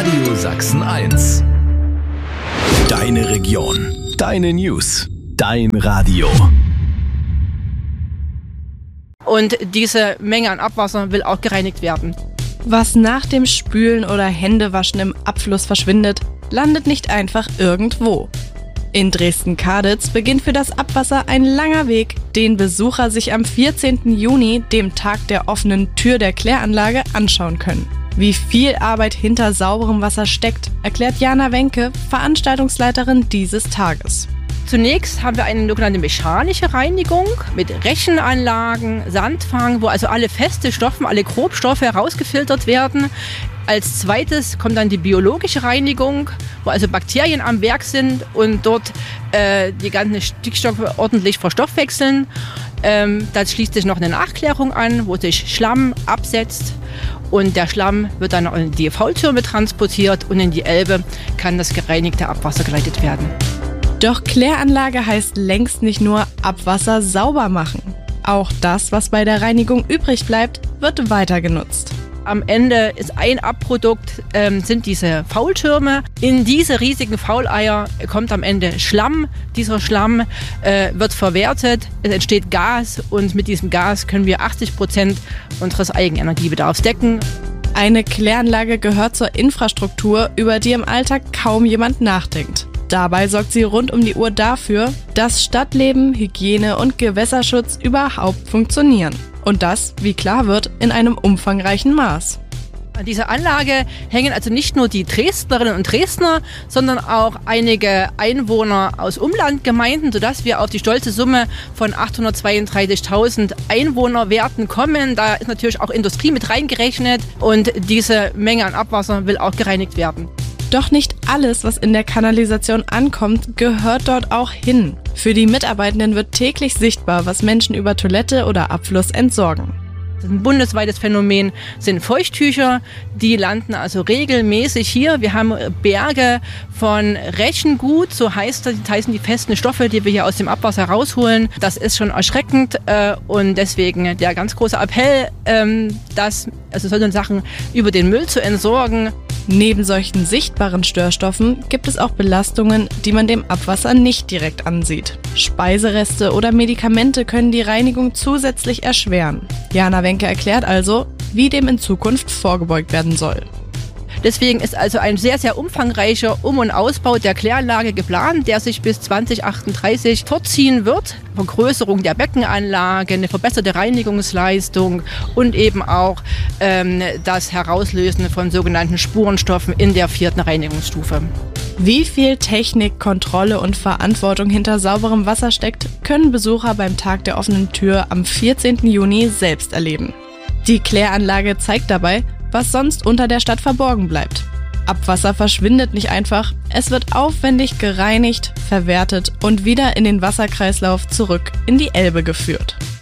Radio Sachsen 1. Deine Region, deine News, dein Radio. Und diese Menge an Abwasser will auch gereinigt werden. Was nach dem Spülen oder Händewaschen im Abfluss verschwindet, landet nicht einfach irgendwo. In Dresden-Kaditz beginnt für das Abwasser ein langer Weg, den Besucher sich am 14. Juni, dem Tag der offenen Tür der Kläranlage, anschauen können. Wie viel Arbeit hinter sauberem Wasser steckt, erklärt Jana Wenke, Veranstaltungsleiterin dieses Tages. Zunächst haben wir eine sogenannte mechanische Reinigung mit Rechenanlagen, Sandfang, wo also alle feste Stoffe, alle Grobstoffe herausgefiltert werden. Als zweites kommt dann die biologische Reinigung, wo also Bakterien am Werk sind und dort die ganzen Stickstoffe ordentlich verstoffwechseln. Da schließt sich noch eine Nachklärung an, wo sich Schlamm absetzt und der Schlamm wird dann in die Faultürme transportiert und in die Elbe kann das gereinigte Abwasser geleitet werden. Doch Kläranlage heißt längst nicht nur Abwasser sauber machen. Auch das, was bei der Reinigung übrig bleibt, wird weiter genutzt. Am Ende ist ein Abprodukt, sind diese Faultürme. In diese riesigen Fauleier kommt am Ende Schlamm. Dieser Schlamm wird verwertet, es entsteht Gas und mit diesem Gas können wir 80% unseres Eigenenergiebedarfs decken. Eine Kläranlage gehört zur Infrastruktur, über die im Alltag kaum jemand nachdenkt. Dabei sorgt sie rund um die Uhr dafür, dass Stadtleben, Hygiene und Gewässerschutz überhaupt funktionieren. Und das, wie klar wird, in einem umfangreichen Maß. An dieser Anlage hängen also nicht nur die Dresdnerinnen und Dresdner, sondern auch einige Einwohner aus Umlandgemeinden, sodass wir auf die stolze Summe von 832.000 Einwohnerwerten kommen. Da ist natürlich auch Industrie mit reingerechnet und diese Menge an Abwasser will auch gereinigt werden. Doch nicht alles, was in der Kanalisation ankommt, gehört dort auch hin. Für die Mitarbeitenden wird täglich sichtbar, was Menschen über Toilette oder Abfluss entsorgen. Ein bundesweites Phänomen sind Feuchttücher, die landen also regelmäßig hier. Wir haben Berge von Rechengut, so heißen die festen Stoffe, die wir hier aus dem Abwasser rausholen. Das ist schon erschreckend und deswegen der ganz große Appell, solche Sachen über den Müll zu entsorgen. Neben solchen sichtbaren Störstoffen gibt es auch Belastungen, die man dem Abwasser nicht direkt ansieht. Speisereste oder Medikamente können die Reinigung zusätzlich erschweren. Jana Wenke erklärt also, wie dem in Zukunft vorgebeugt werden soll. Deswegen ist also ein sehr, sehr umfangreicher Um- und Ausbau der Kläranlage geplant, der sich bis 2038 fortziehen wird. Vergrößerung der Beckenanlage, eine verbesserte Reinigungsleistung und eben auch das Herauslösen von sogenannten Spurenstoffen in der 4. Reinigungsstufe. Wie viel Technik, Kontrolle und Verantwortung hinter sauberem Wasser steckt, können Besucher beim Tag der offenen Tür am 14. Juni selbst erleben. Die Kläranlage zeigt dabei, was sonst unter der Stadt verborgen bleibt. Abwasser verschwindet nicht einfach, es wird aufwendig gereinigt, verwertet und wieder in den Wasserkreislauf zurück in die Elbe geführt.